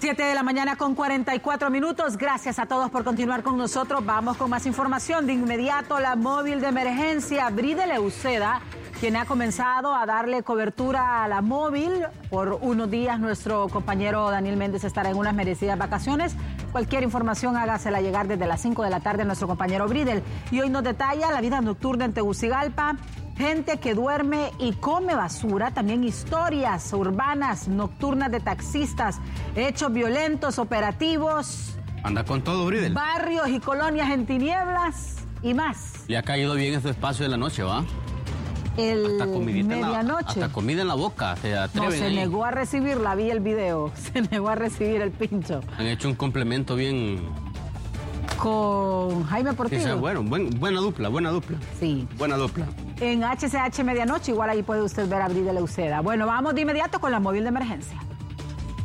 7 de la mañana con 44 minutos. Gracias a todos por continuar con nosotros. Vamos con más información. De inmediato, la móvil de emergencia Bride Leuceda, quien ha comenzado a darle cobertura a la móvil. Por unos días, nuestro compañero Daniel Méndez estará en unas merecidas vacaciones. Cualquier información hágasela llegar desde las 5 de la tarde a nuestro compañero Bridel. Y hoy nos detalla la vida nocturna en Tegucigalpa. Gente que duerme y come basura, también historias urbanas, nocturnas de taxistas, hechos violentos, operativos. Anda con todo, Bridel. Barrios y colonias en tinieblas y más. Le ha caído bien ese espacio de la noche, ¿va? Hasta medianoche. Hasta comida en la boca, se atreven. No, se negó a recibirla, vi el video, se negó a recibir el pincho. Han hecho un complemento bien... Con Jaime Portillo. Sí, bueno, buena dupla. Sí. Buena dupla. En HCH Medianoche, igual ahí puede usted ver a Bride Leuceda. Bueno, vamos de inmediato con la móvil de emergencia.